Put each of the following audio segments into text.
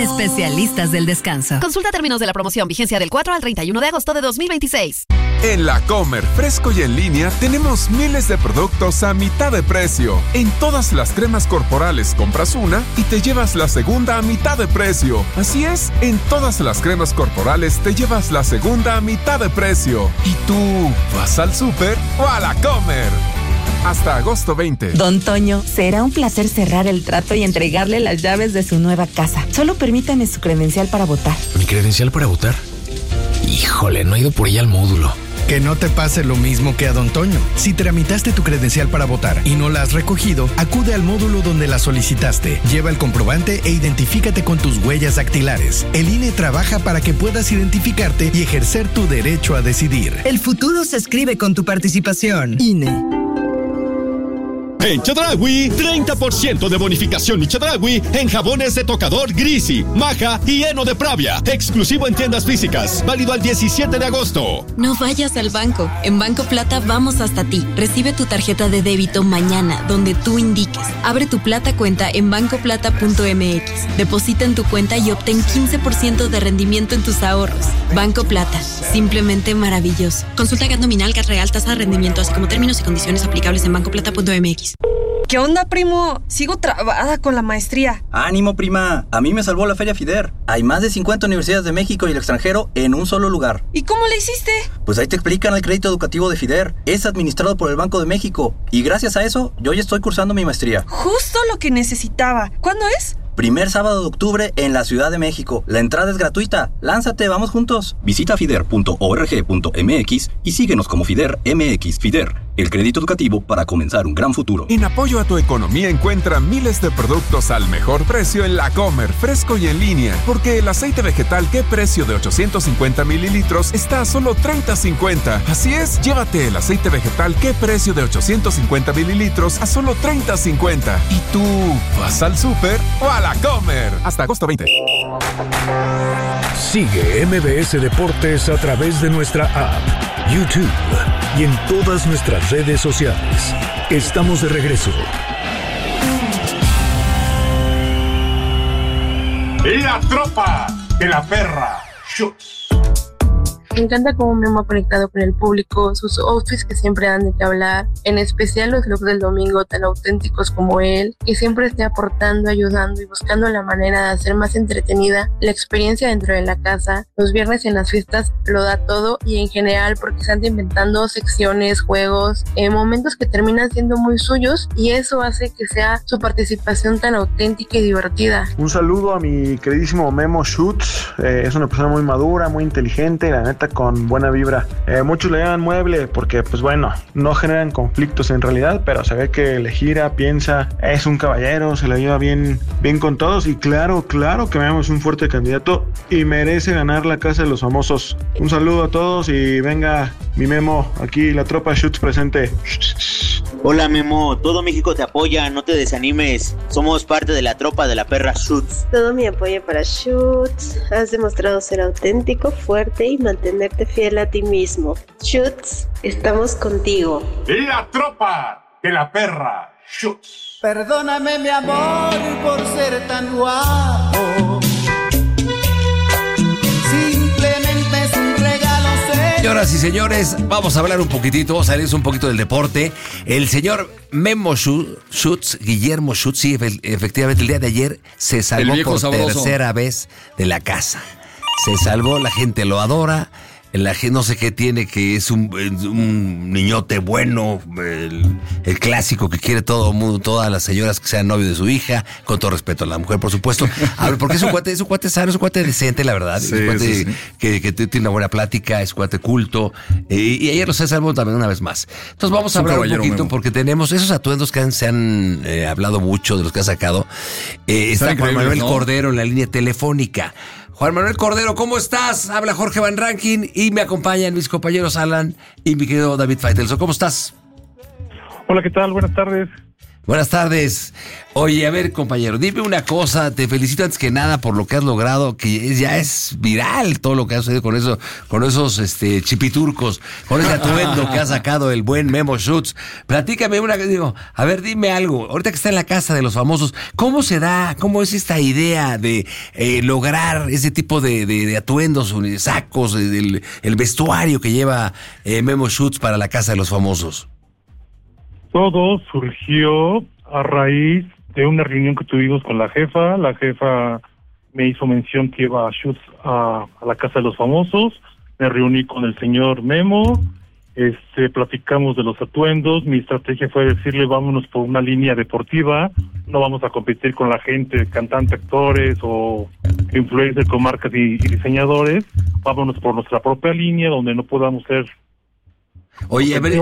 especialistas del descanso. Consulta términos de la promoción, vigencia del 4 al 31 de agosto de 2026. En La Comer, fresco y en línea, tenemos miles de productos a mitad de precio. En todas las cremas corporales compras una y te llevas la segunda a mitad de precio. Así es, en todas las cremas corporales te llevas la segunda a mitad de precio. ¿Y tú vas al súper o a La Comer? Hasta agosto 20. Don Toño, será un placer cerrar el trato y entregarle las llaves de su nueva casa. Solo permítame su credencial para votar. ¿Mi credencial para votar? Híjole, no he ido por ella al módulo. Que no te pase lo mismo que a Don Toño. Si tramitaste tu credencial para votar y no la has recogido, acude al módulo donde la solicitaste. Lleva el comprobante e identifícate con tus huellas dactilares. El INE trabaja para que puedas identificarte y ejercer tu derecho a decidir. El futuro se escribe con tu participación. INE. En Chedraui, 30% de bonificación y Chedraui en jabones de tocador Grisi, Maja y Heno de Pravia. Exclusivo en tiendas físicas. Válido al 17 de agosto. No vayas al banco. En Banco Plata vamos hasta ti. Recibe tu tarjeta de débito mañana, donde tú indiques. Abre tu Plata cuenta en bancoplata.mx. Deposita en tu cuenta y obtén 15% de rendimiento en tus ahorros. Banco Plata. Simplemente maravilloso. Consulta GAT nominal, GAT real, tasa de rendimiento, así como términos y condiciones aplicables en bancoplata.mx. ¿Qué onda, primo? Sigo trabada con la maestría. ¡Ánimo, prima! A mí me salvó la Feria FIDER. Hay más de 50 universidades de México y el extranjero en un solo lugar. ¿Y cómo le hiciste? Pues ahí te explican el crédito educativo de FIDER. Es administrado por el Banco de México. Y gracias a eso, yo ya estoy cursando mi maestría. Justo lo que necesitaba. ¿Cuándo es? Primer sábado de octubre en la Ciudad de México. La entrada es gratuita. Lánzate, vamos juntos. Visita fider.org.mx y síguenos como FIDER MX. FIDER, el crédito educativo para comenzar un gran futuro. En apoyo a tu economía encuentra miles de productos al mejor precio en La Comer, fresco y en línea. Porque el aceite vegetal qué precio de 850 mililitros está a solo $30.50. Así es, llévate el aceite vegetal qué precio de 850 mililitros a solo $30.50. ¿Y tú vas al súper o a La Comer? Hasta agosto 20. Sigue MBS Deportes a través de nuestra app, YouTube y en todas nuestras redes sociales. Estamos de regreso. La tropa de la perra Schutz. Me encanta cómo Memo ha conectado con el público, sus outfits que siempre dan de qué hablar, en especial los looks del domingo tan auténticos como él, que siempre esté aportando, ayudando y buscando la manera de hacer más entretenida la experiencia dentro de la casa. Los viernes en las fiestas lo da todo y en general porque se anda inventando secciones, juegos, momentos que terminan siendo muy suyos y eso hace que sea su participación tan auténtica y divertida. Un saludo a mi queridísimo Memo Schutz, es una persona muy madura, muy inteligente, la neta con buena vibra. Muchos le llaman mueble porque pues bueno, no generan conflictos en realidad, pero se ve que le gira, piensa, es un caballero, se la lleva bien con todos y claro que Memo es un fuerte candidato y merece ganar la casa de los famosos. Un saludo a todos y venga mi Memo, aquí la tropa Schutz presente. Hola Memo, todo México te apoya, no te desanimes, somos parte de la tropa de la perra Schutz. Todo mi apoyo para Schutz, has demostrado ser auténtico, fuerte y mantenerte fiel a ti mismo. Schutz, estamos contigo. La tropa de la perra Schutz. Perdóname mi amor por ser tan guapo. Simplemente es un regalo. Señoras y señores, vamos a hablar un poquitito, vamos a salirnos un poquito del deporte. El señor Memo Schutz, Guillermo Schutz, sí, efectivamente el día de ayer se salvó por tercera vez de la casa. Se salvó, la gente lo adora, la gente no sé qué tiene, que es un niñote bueno, el clásico que quiere todo mundo, todas las señoras que sean novio de su hija, con todo respeto a la mujer, por supuesto. A ver, porque es un cuate sano, es un cuate decente, la verdad. Sí, es un cuate que tiene una buena plática, es un cuate culto. Y ayer lo se salvó también una vez más. Entonces vamos a hablar un poquito, Memo, porque tenemos esos atuendos que se han hablado mucho, de los que ha sacado. Está Juan Manuel Cordero en la línea telefónica. Juan Manuel Cordero, ¿cómo estás? Habla Jorge Van Rankin y me acompañan mis compañeros Alan y mi querido David Faitelson. ¿Cómo estás? Hola, ¿qué tal? Buenas tardes. Buenas tardes. Oye, a ver, compañero, dime una cosa. Te felicito antes que nada por lo que has logrado, que ya es viral todo lo que ha sucedido con esos chipiturcos, con ese atuendo que ha sacado el buen Memo Schutz. Platícame dime algo. Ahorita que está en la casa de los famosos, ¿cómo se da, cómo es esta idea de lograr ese tipo de atuendos, sacos, el vestuario que lleva Memo Schutz para la casa de los famosos? Todo surgió a raíz de una reunión que tuvimos con la jefa. La jefa me hizo mención que iba a Schutz a la casa de los famosos. Me reuní con el señor Memo, platicamos de los atuendos. Mi estrategia fue decirle, vámonos por una línea deportiva, no vamos a competir con la gente, cantantes, actores o influencers con marcas y diseñadores. Vámonos por nuestra propia línea, donde no podamos ser... Oye, a ver...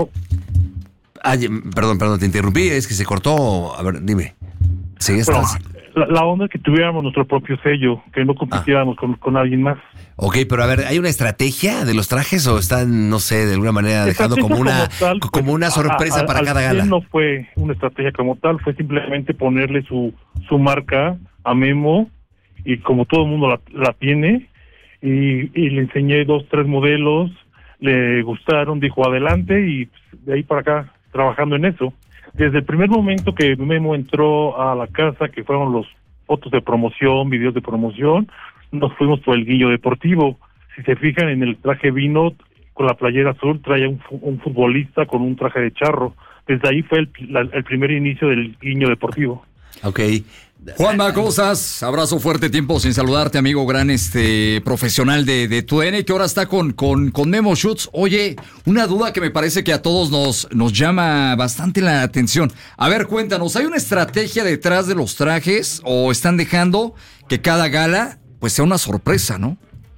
Perdón, te interrumpí, es que se cortó. A ver, dime. ¿Sí estás? La onda es que tuviéramos nuestro propio sello, que no compitiéramos con alguien más. Ok, pero a ver, ¿hay una estrategia de los trajes o están, no sé, de alguna manera dejando como una sorpresa para cada gala? No fue una estrategia como tal, fue simplemente ponerle su marca a Memo, y como todo el mundo la tiene, y le enseñé 2, 3 modelos, le gustaron, dijo adelante, y de ahí para acá trabajando en eso. Desde el primer momento que Memo entró a la casa, que fueron los fotos de promoción, videos de promoción, nos fuimos por el guiño deportivo. Si se fijan en el traje vino con la playera azul, trae un futbolista con un traje de charro. Desde ahí fue el primer inicio del guiño deportivo. Ok. Juanma, ¿cómo estás? Abrazo fuerte, tiempo sin saludarte, amigo, gran profesional de TUDN, que ahora está con Memo Schutz. Oye, una duda que me parece que a todos nos llama bastante la atención. A ver, cuéntanos, ¿hay una estrategia detrás de los trajes o están dejando que cada gala pues sea una sorpresa, no?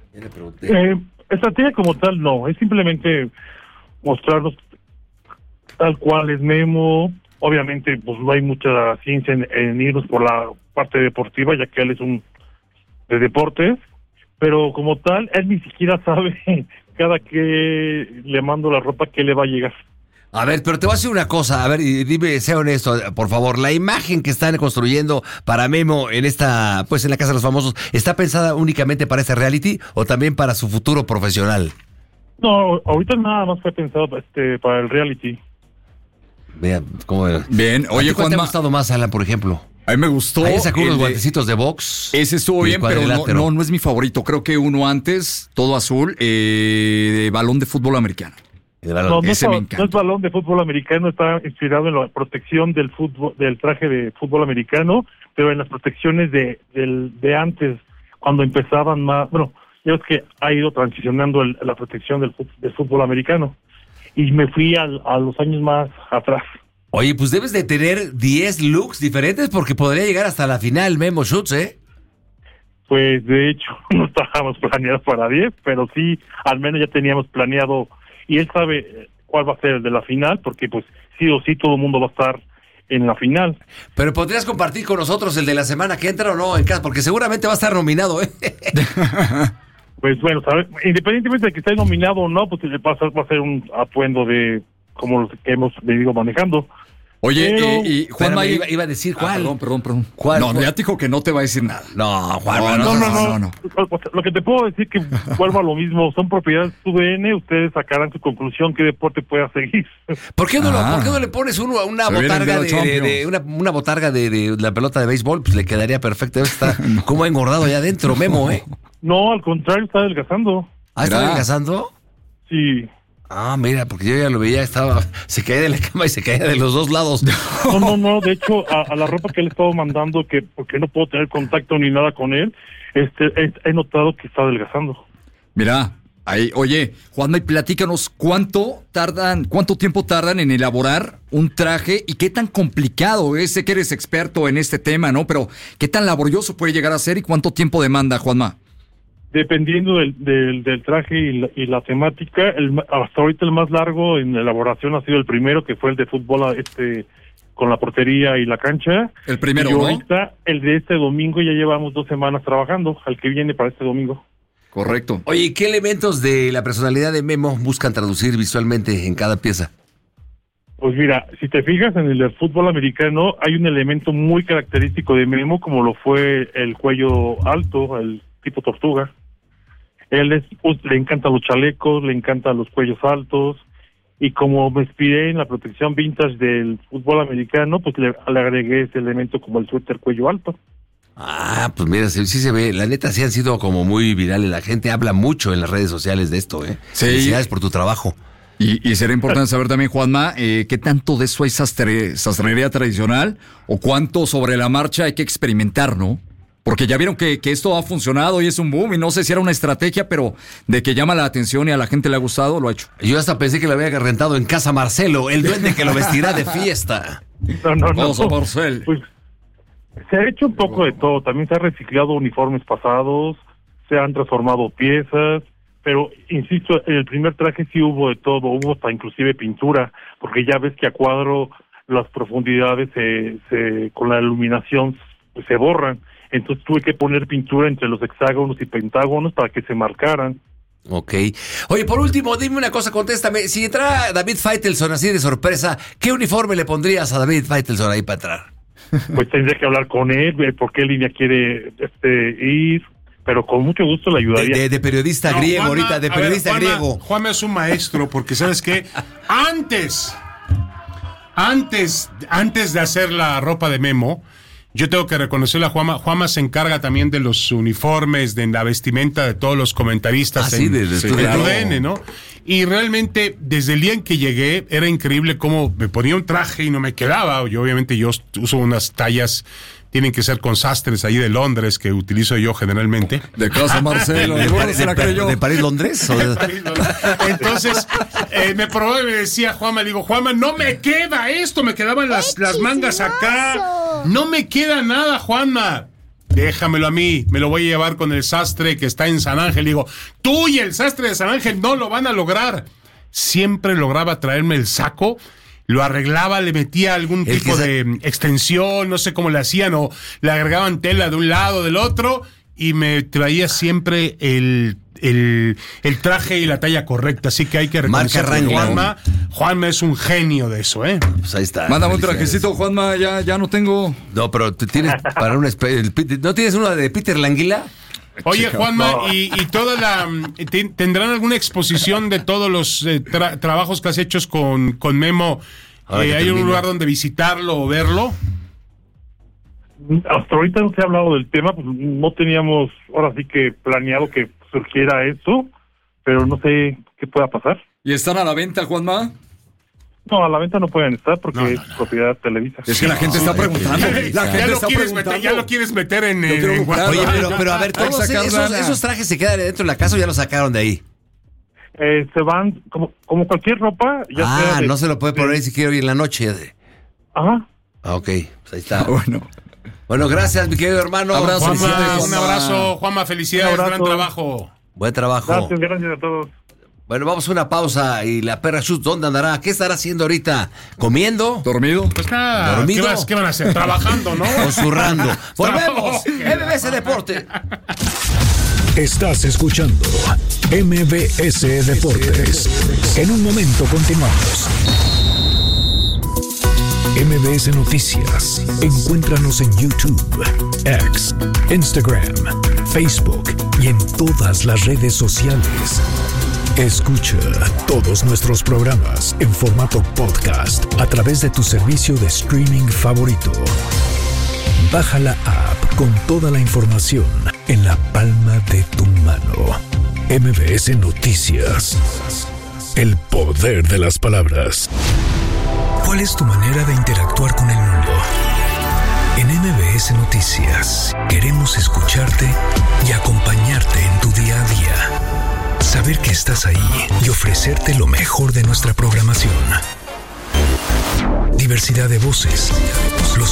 Estrategia como tal no, es simplemente mostrarnos tal cual es Memo. Obviamente, pues no hay mucha ciencia en irnos por la parte deportiva, ya que él es de deportes, pero como tal, él ni siquiera sabe cada que le mando la ropa que le va a llegar. A ver, pero te voy a decir una cosa, a ver, y dime, sea honesto, por favor, la imagen que están construyendo para Memo en en la Casa de los Famosos, ¿está pensada únicamente para este reality o también para su futuro profesional? No, ahorita nada más fue pensado para el reality. Vean, ¿cómo era? Bien, oye, Juan, ¿te ha gustado más, Alan, por ejemplo? A mí me gustó. Ahí sacó unos guantecitos de box. Ese estuvo bien, pero no es mi favorito. Creo que uno antes, todo azul, de balón de fútbol americano. No es balón de fútbol americano, está inspirado en la protección del traje de fútbol americano, pero en las protecciones de antes, cuando empezaban más, ya ves que ha ido transicionando la protección del fútbol americano. Y me fui a los años más atrás. Oye, pues debes de tener 10 looks diferentes porque podría llegar hasta la final Memo Schutz, ¿eh? Pues de hecho no estábamos planeados para 10, pero sí, al menos ya teníamos planeado, y él sabe cuál va a ser el de la final, porque pues sí o sí todo el mundo va a estar en la final. Pero podrías compartir con nosotros el de la semana que entra o no en casa, porque seguramente va a estar nominado, ¿eh? Pues bueno, ¿sabes? Independientemente de que esté nominado o no, pues va a ser un atuendo de como los que hemos venido manejando. Oye, y Juanma iba a decir cuál. Perdón. ¿Cuál? No, ya te dijo que no te va a decir nada. No, Juanma, no. Lo que te puedo decir que vuelvo a lo mismo, son propiedades de TUDN, ustedes sacarán su conclusión qué deporte pueda seguir. ¿Por qué no le pones una botarga una botarga de la pelota de béisbol? Pues le quedaría perfecto. Está como engordado allá adentro, Memo, ¿eh? No, al contrario, está adelgazando. ¿Ah, está adelgazando? Sí. Ah, mira, porque yo ya lo veía, se caía de la cama y se caía de los dos lados. No, de hecho, a la ropa que le he estado mandando, porque no puedo tener contacto ni nada con él, he notado que está adelgazando. Mira, ahí, oye, Juanma, y platícanos, ¿cuánto tiempo tardan en elaborar un traje y qué tan complicado es? Sé que eres experto en este tema, ¿no? Pero, ¿qué tan laborioso puede llegar a ser y cuánto tiempo demanda, Juanma? Dependiendo del traje y la temática, hasta ahorita el más largo en elaboración ha sido el primero, que fue el de fútbol con la portería y la cancha. El primero, y ¿no? Ahorita, el de este domingo, ya llevamos 2 semanas trabajando, al que viene para este domingo. Correcto. Oye, ¿qué elementos de la personalidad de Memo buscan traducir visualmente en cada pieza? Pues mira, si te fijas en el fútbol americano, hay un elemento muy característico de Memo, como lo fue el cuello alto, el tipo tortuga. Él le encantan los chalecos, le encantan los cuellos altos, y como me inspiré en la protección vintage del fútbol americano, pues le agregué ese elemento como el suéter cuello alto. Ah, pues mira, sí se ve. La neta, sí han sido como muy virales. La gente habla mucho en las redes sociales de esto, ¿eh? Sí. Felicidades por tu trabajo. Y sería importante saber también, Juanma, ¿qué tanto de eso es sastrería tradicional o cuánto sobre la marcha hay que experimentar, ¿no? Porque ya vieron que esto ha funcionado y es un boom, y no sé si era una estrategia, pero de que llama la atención y a la gente le ha gustado, lo ha hecho. Yo hasta pensé que lo había rentado en Casa Marcelo, el duende que lo vestirá de fiesta. No. Casa Marcelo. Pues, se ha hecho un poco de todo. También se han reciclado uniformes pasados, se han transformado piezas, pero insisto, en el primer traje sí hubo de todo, hubo hasta inclusive pintura, porque ya ves que a cuadro las profundidades con la iluminación pues, se borran. Entonces tuve que poner pintura entre los hexágonos y pentágonos para que se marcaran. Ok. Oye, por último, dime una cosa, contéstame. Si entra David Faitelson así de sorpresa, ¿qué uniforme le pondrías a David Faitelson ahí para entrar? Pues tendría que hablar con él, ver por qué línea quiere ir, pero con mucho gusto le ayudaría. De periodista griego, Juanma, ahorita, de periodista griego. Juanma es un maestro, porque ¿sabes qué? Antes de hacer la ropa de Memo, yo tengo que reconocerle a Juanma. Juanma se encarga también de los uniformes, de la vestimenta de todos los comentaristas de TUDN, ¿no? Y realmente, desde el día en que llegué, era increíble cómo me ponía un traje y no me quedaba. Yo uso unas tallas, tienen que ser con sastres ahí de Londres, que utilizo yo generalmente. De Casa Marcelo. ¿De París, Londres? Entonces, me probó y me decía Juanma, digo, Juanma, no me queda esto, me quedaban las mangas acá. No me queda nada, Juanma. Déjamelo a mí, me lo voy a llevar con el sastre que está en San Ángel. Digo, tú y el sastre de San Ángel no lo van a lograr. Siempre lograba traerme el saco, lo arreglaba, le metía algún tipo de extensión, no sé cómo le hacían, o le agregaban tela de un lado, del otro, y me traía siempre el traje y la talla correcta. Así que hay que reconocer que Juanma es un genio de eso, ¿eh? Pues ahí está. Mándame un trajecito, Juanma, ya no tengo. No, pero tú tienes para ¿no tienes uno de Peter Languila? Oye, Juanma, y toda ¿tendrán alguna exposición de todos los trabajos que has hecho con Memo? ¿Hay un lugar donde visitarlo o verlo? Hasta ahorita no se ha hablado del tema, pues no teníamos ahora sí que planeado que surgiera eso, pero no sé qué pueda pasar. ¿Y están a la venta, Juanma? No, a la venta no pueden estar porque es propiedad de Televisa. Es que la gente está preguntando. Ya lo quieres meter en... Oye, pero a ver, todos esos trajes se quedan dentro de la casa o ya los sacaron de ahí. Se van como cualquier ropa. No se lo puede poner si quiere hoy en la noche. Ajá. Ok, pues ahí está. Bueno, gracias, mi querido hermano. Juanma, un abrazo, Juanma, felicidades, gran trabajo. Buen trabajo. Gracias a todos. Bueno, vamos a una pausa. Y la perra Schutz, ¿dónde andará? ¿Qué estará haciendo ahorita? ¿Comiendo? ¿Dormido? Pues nada, ¿dormido? ¿Qué van a hacer? Trabajando, ¿no? O zurrando. Volvemos. MBS Deporte. Estás escuchando MBS Deportes. En un momento continuamos. MBS Noticias. Encuéntranos en YouTube, X, Instagram, Facebook y en todas las redes sociales. Escucha todos nuestros programas en formato podcast a través de tu servicio de streaming favorito. Baja la app con toda la información en la palma de tu mano. MBS Noticias. El poder de las palabras. ¿Cuál es tu manera de interactuar con el mundo? En MBS Noticias queremos escucharte y acompañarte en tu día a día. Saber que estás ahí y ofrecerte lo mejor de nuestra programación. Diversidad de voces, los